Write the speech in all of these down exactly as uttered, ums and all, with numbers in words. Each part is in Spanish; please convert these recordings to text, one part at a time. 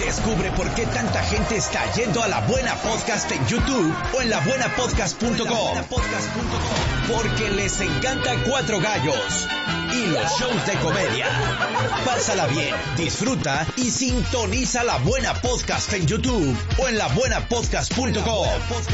Descubre por qué tanta gente está yendo a La Buena Podcast en YouTube o en la buena podcast punto com. Porque les encanta Cuatro Gallos y los shows de comedia. Pásala bien, disfruta y sintoniza La Buena Podcast en YouTube o en la buena podcast punto com.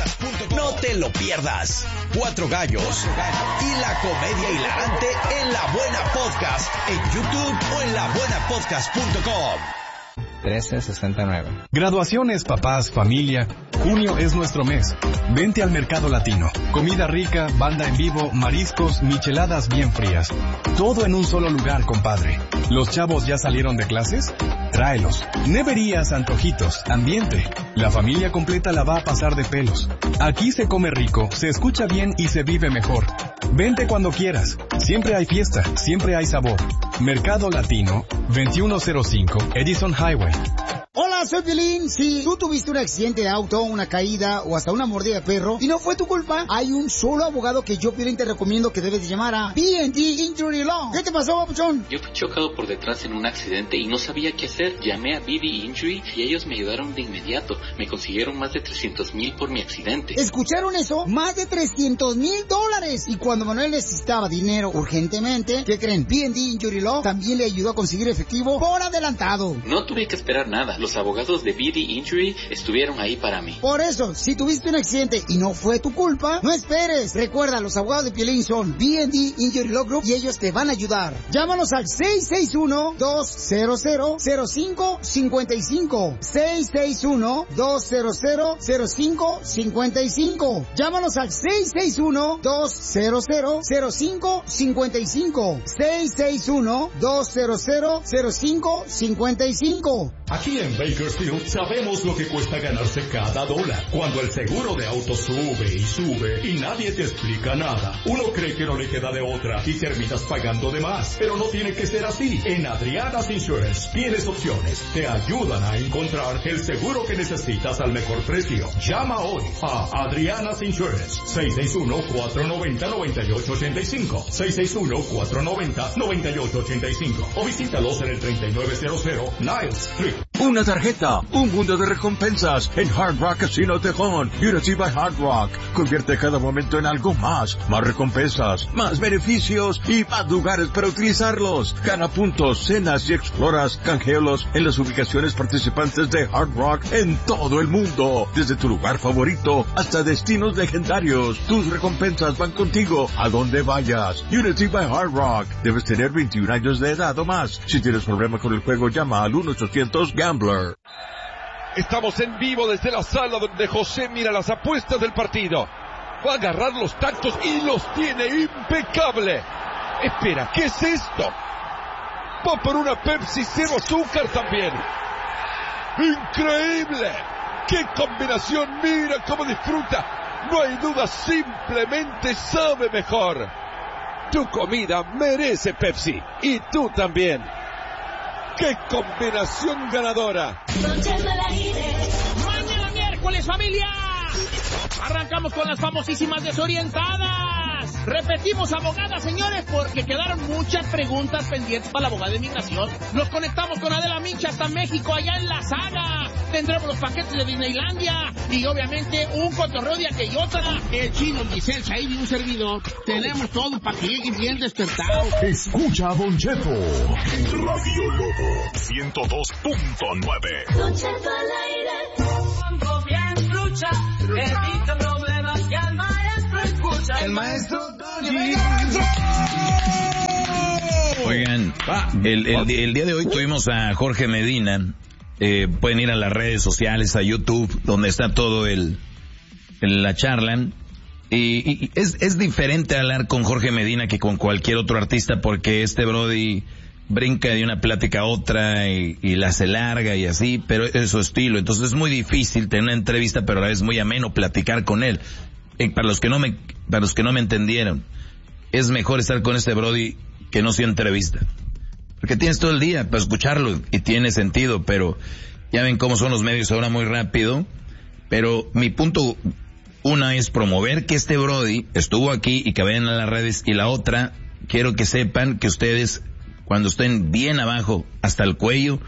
No te lo pierdas. Cuatro Gallos y la comedia hilarante en La Buena Podcast en YouTube o en la buena podcast punto com. trece sesenta y nueve. Graduaciones, papás, familia. Junio es nuestro mes. Vente al Mercado Latino. Comida rica, banda en vivo, mariscos, micheladas bien frías. Todo en un solo lugar, compadre. ¿Los chavos ya salieron de clases? Tráelos. Neverías, antojitos, ambiente. La familia completa la va a pasar de pelos. Aquí se come rico, se escucha bien y se vive mejor. Vente cuando quieras. Siempre hay fiesta, siempre hay sabor. Mercado Latino, veintiuno cero cinco, Edison Highway. Hola, soy Piolín. Si tú tuviste un accidente de auto, una caída o hasta una mordida de perro y no fue tu culpa, hay un solo abogado que yo, Piolín, te recomiendo que debes de llamar a B and D Injury Law. ¿Qué te pasó, papuchón? Yo fui chocado por detrás en un accidente y no sabía qué hacer. Llamé a B and D Injury y ellos me ayudaron de inmediato. Me consiguieron más de trescientos mil por mi accidente. ¿Escucharon eso? Más de trescientos mil dólares. Y cuando Manuel necesitaba dinero urgentemente, ¿qué creen? B and D Injury Law también le ayudó a conseguir efectivo por adelantado. No tuve que esperar nada. Los abogados de B and D Injury estuvieron ahí para mí. Por eso, si tuviste un accidente y no fue tu culpa, no esperes. Recuerda, los abogados de Piolín son B and D Injury Law Group y ellos te van a ayudar. Llámanos al seis seis uno, dos cero cero, cero cinco cinco cinco. seis seis uno, dos cero cero, cero cinco cinco cinco. Llámanos al seis seis uno, dos cero cero, cero cinco cinco cinco. seis seis uno, dos cero cero, cero cinco cinco cinco. Aquí en Bakersfield sabemos lo que cuesta ganarse cada dólar. Cuando el seguro de auto sube y sube y nadie te explica nada, uno cree que no le queda de otra y terminas pagando de más. Pero no tiene que ser así. En Adriana's Insurance tienes opciones. Te ayudan a encontrar el seguro que necesitas al mejor precio. Llama hoy a Adriana's Insurance. seis seis uno, cuatro nueve cero, nueve ocho ocho cinco. seis seis uno, cuatro nueve cero, nueve ocho ocho cinco. O visítalos en el treinta y nueve cero cero Niles Street. Una tarjeta, un mundo de recompensas en Hard Rock Casino Tejón. Unity by Hard Rock. Convierte cada momento en algo más. Más recompensas, más beneficios y más lugares para utilizarlos. Gana puntos, cenas y exploras. Canjealos en las ubicaciones participantes de Hard Rock en todo el mundo. Desde tu lugar favorito hasta destinos legendarios. Tus recompensas van contigo a donde vayas. Unity by Hard Rock. Debes tener veintiún años de edad o más. Si tienes problema con el juego, llama al uno ochocientos Gambler. Estamos en vivo desde la sala donde José mira las apuestas del partido. Va a agarrar los tactos y los tiene impecable. Espera, ¿qué es esto? Va por una Pepsi cero azúcar también. ¡Increíble! ¡Qué combinación! Mira cómo disfruta. No hay duda, simplemente sabe mejor. Tu comida merece Pepsi. Y tú también. ¡Qué combinación ganadora! Mañana miércoles, familia. Arrancamos con las famosísimas desorientadas. Repetimos, abogada, señores, porque quedaron muchas preguntas pendientes para la abogada de inmigración. Nos conectamos con Adela Micha hasta México, allá en La Saga. Tendremos los paquetes de Disneylandia y, obviamente, un cotorreo de aquellota. El Chino, Giselle, Said y un servidor. Tenemos todo para que lleguen bien despertados. Escucha a Don Cheto en Radio Lobo ciento dos punto nueve. Don Cheto al aire. Pongo bien lucha, evita problemas y al maestro escucha. El maestro Oigan, el, el, el día de hoy tuvimos a Jorge Medina. Eh, pueden ir a las redes sociales, a YouTube, donde está todo el, el la charla. Y, y es, es diferente hablar con Jorge Medina que con cualquier otro artista, porque este brody brinca de una plática a otra y, y la hace larga y así, pero es su estilo. Entonces es muy difícil tener una entrevista, pero a la vez muy ameno platicar con él. Eh, para los que no me, para los que no me entendieron, es mejor estar con este brody que no sea entrevista. Porque tienes todo el día para escucharlo y tiene sentido, pero ya ven cómo son los medios ahora, muy rápido. Pero mi punto una es promover que este brody estuvo aquí y que vayan a las redes, y la otra, quiero que sepan que ustedes, cuando estén bien abajo hasta el cuello,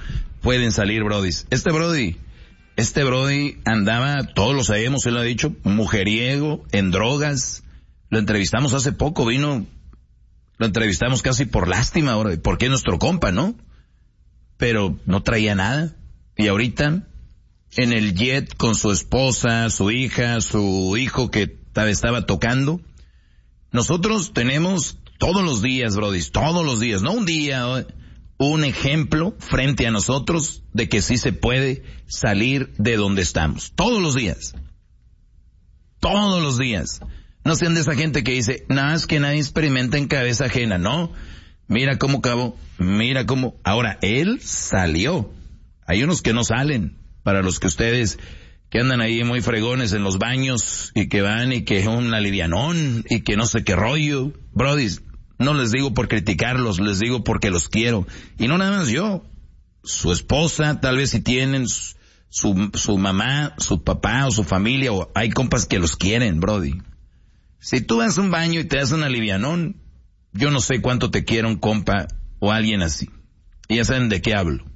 pueden salir, brodis. Este brody, este brody andaba, todos lo sabemos, él lo ha dicho, mujeriego, en drogas. Lo entrevistamos hace poco, vino, lo entrevistamos casi por lástima ahora, porque es nuestro compa, ¿no? Pero no traía nada. Y ahorita, en el jet con su esposa, su hija, su hijo que estaba tocando. Nosotros tenemos todos los días, brodis, todos los días, no un día, un ejemplo frente a nosotros de que sí se puede salir de donde estamos. Todos los días. Todos los días. No sean de esa gente que dice, nada, es que nadie experimenta en cabeza ajena. No, mira cómo acabó, mira cómo. Ahora, él salió. Hay unos que no salen. Para los que ustedes que andan ahí muy fregones en los baños y que van y que es un alivianón y que no sé qué rollo. Brodis, no les digo por criticarlos, les digo porque los quiero. Y no nada más yo. Su esposa, tal vez si tienen su, su mamá, su papá o su familia, o hay compas que los quieren, brody. Si tú vas a un baño y te das un alivianón, yo no sé cuánto te quiere un compa o alguien así. Y ya saben de qué hablo.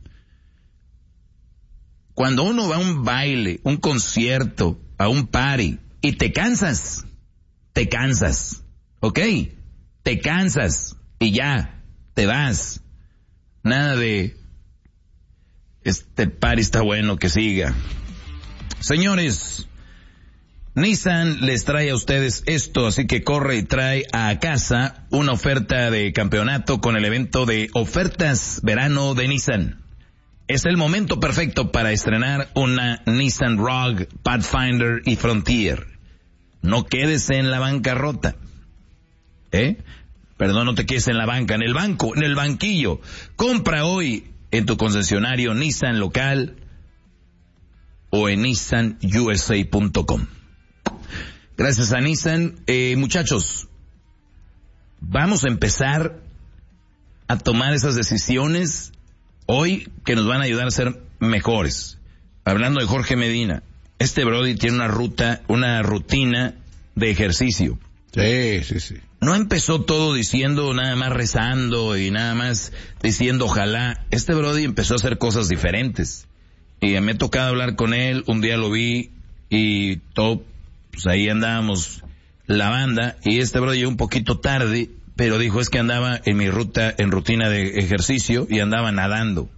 Cuando uno va a un baile, un concierto, a un party, y te cansas, te cansas, ¿ok? Te cansas, y ya, te vas. Nada de, este party está bueno, que siga. Señores, Nissan les trae a ustedes esto, así que corre y trae a casa una oferta de campeonato con el evento de ofertas verano de Nissan. Es el momento perfecto para estrenar una Nissan Rogue, Pathfinder y Frontier. No quedes en la bancarrota. ¿Eh? Perdón, no te quedes en la banca, en el banco, en el banquillo. Compra hoy en tu concesionario Nissan local o en nissan u s a punto com. Gracias a Nissan. Eh, muchachos, vamos a empezar a tomar esas decisiones hoy que nos van a ayudar a ser mejores. Hablando de Jorge Medina, este brody tiene una ruta, una rutina de ejercicio. Sí, sí, sí. No empezó todo diciendo, nada más rezando y nada más diciendo ojalá. Este brody empezó a hacer cosas diferentes. Y me ha tocado hablar con él, un día lo vi y todo, pues ahí andábamos la banda y este brody llegó un poquito tarde, pero dijo es que andaba en mi ruta, en rutina de ejercicio y andaba nadando.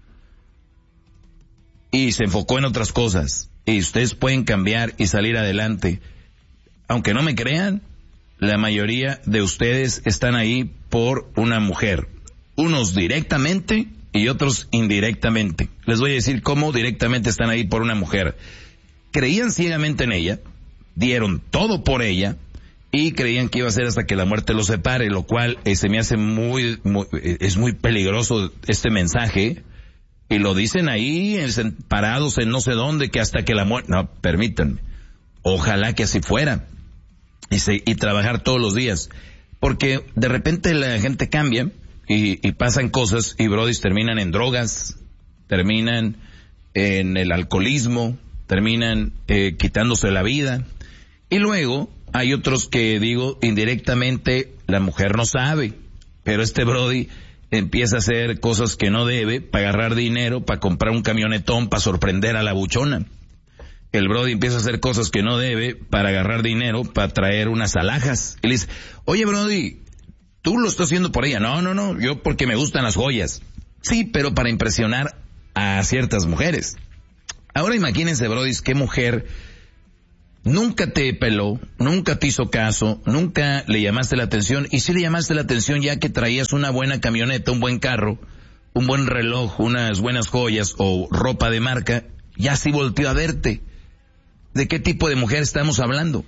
Y se enfocó en otras cosas. Y ustedes pueden cambiar y salir adelante. Aunque no me crean, la mayoría de ustedes están ahí por una mujer. Unos directamente y otros indirectamente. Les voy a decir cómo directamente están ahí por una mujer. Creían ciegamente en ella, dieron todo por ella, y creían que iba a ser hasta que la muerte los separe, lo cual eh, se me hace muy, muy, es muy peligroso este mensaje, y lo dicen ahí, en, parados en no sé dónde, que hasta que la muerte, no, permítanme, ojalá que así fuera, y, se, y trabajar todos los días, porque de repente la gente cambia, y, y pasan cosas, y brodis terminan en drogas, terminan en el alcoholismo, terminan eh, quitándose la vida, y luego hay otros que, digo, indirectamente la mujer no sabe, pero este brody empieza a hacer cosas que no debe para agarrar dinero, para comprar un camionetón, para sorprender a la buchona. El brody empieza a hacer cosas que no debe para agarrar dinero, para traer unas alhajas. Y le dice, oye brody, tú lo estás haciendo por ella. No, no, no, yo porque me gustan las joyas. Sí, pero para impresionar a ciertas mujeres. Ahora imagínense, brody, qué mujer nunca te peló, nunca te hizo caso, nunca le llamaste la atención, y si le llamaste la atención ya que traías una buena camioneta, un buen carro, un buen reloj, unas buenas joyas o ropa de marca, ya sí volteó a verte. ¿De qué tipo de mujer estamos hablando?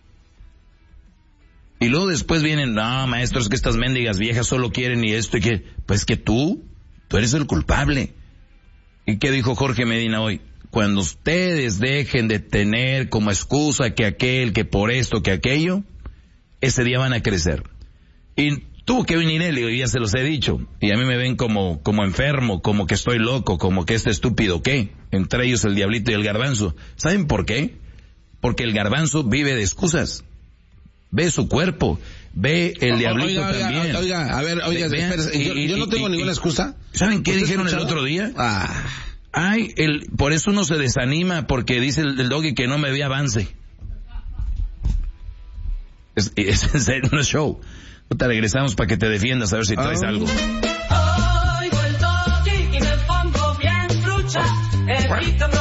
Y luego después vienen, no, maestros, que estas mendigas viejas solo quieren y esto y que, pues que tú, tú eres el culpable. ¿Y qué dijo Jorge Medina hoy? Cuando ustedes dejen de tener como excusa que aquel, que por esto, que aquello, ese día van a crecer. Y tuvo que venir él, y ya se los he dicho, y a mí me ven como, como enfermo, como que estoy loco, como que este estúpido, ¿qué? Entre ellos el diablito y el garbanzo. ¿Saben por qué? Porque el garbanzo vive de excusas. Ve su cuerpo, Ve el Diablito oiga, también. Oiga, oiga, a ver, oiga, Vean, espérese, y, yo, y, yo no tengo y, ninguna excusa. ¿Saben qué dijeron el otro día? Ah. Ay, el, por eso uno se desanima, porque dice el, el Doggy que no me ve avance. Es, es en serio, no es show. Te regresamos para que te defiendas, a ver si traes oh. algo. Oigo el Doggy y me pongo bien trucha. Evito